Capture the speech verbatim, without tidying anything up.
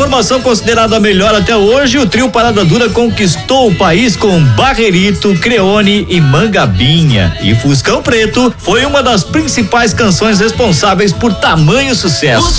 formação considerada a melhor até hoje, o trio Parada Dura conquistou o país com Barrerito, Creone e Mangabinha. E Fuscão Preto foi uma das principais canções responsáveis por tamanho sucesso.